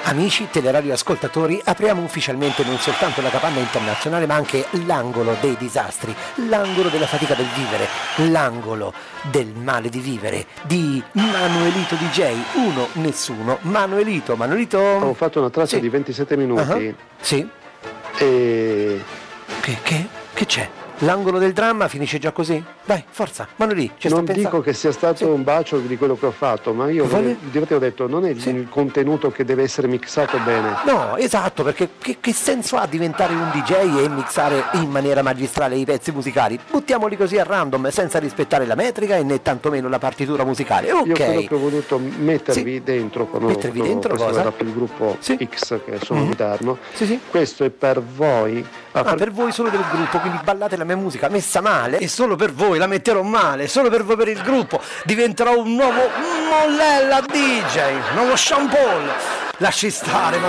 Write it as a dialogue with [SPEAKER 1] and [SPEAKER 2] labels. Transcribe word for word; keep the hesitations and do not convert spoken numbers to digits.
[SPEAKER 1] Amici teleradio ascoltatori, apriamo ufficialmente non soltanto la capanna internazionale ma anche l'angolo dei disastri, l'angolo della fatica del vivere, l'angolo del male di vivere di Manuelito D J, uno, nessuno, Manuelito, Manuelito...
[SPEAKER 2] Ho fatto una traccia
[SPEAKER 1] sì.
[SPEAKER 2] di ventisette minuti.
[SPEAKER 1] Uh-huh. Sì.
[SPEAKER 2] E...
[SPEAKER 1] Che, che? Che c'è? L'angolo del dramma finisce già così? Dai, forza, Manolì, ci
[SPEAKER 2] non
[SPEAKER 1] sto
[SPEAKER 2] dico
[SPEAKER 1] pensando.
[SPEAKER 2] che sia stato
[SPEAKER 1] sì.
[SPEAKER 2] un bacio di quello che ho fatto, ma io
[SPEAKER 1] Vale?
[SPEAKER 2] di te ho detto non è
[SPEAKER 1] sì.
[SPEAKER 2] il contenuto che deve essere mixato bene.
[SPEAKER 1] No, esatto, perché che, che senso ha diventare un D J e mixare in maniera magistrale i pezzi musicali? Buttiamoli così a random senza rispettare la metrica e né tantomeno la partitura musicale. Ok.
[SPEAKER 2] Io quello che ho voluto mettervi
[SPEAKER 1] sì.
[SPEAKER 2] dentro quando
[SPEAKER 1] mettervi dentro
[SPEAKER 2] questo
[SPEAKER 1] cosa?
[SPEAKER 2] era per il gruppo
[SPEAKER 1] sì.
[SPEAKER 2] X che sono
[SPEAKER 1] mm-hmm.
[SPEAKER 2] di Darno.
[SPEAKER 1] Sì, sì.
[SPEAKER 2] Questo è per voi.
[SPEAKER 1] Ah, per... per voi solo del gruppo, quindi ballate la mia musica messa male e solo per voi la metterò male, solo per voi per il gruppo diventerò un nuovo Mollella D J, nuovo Sean Paul. Lasci stare, ma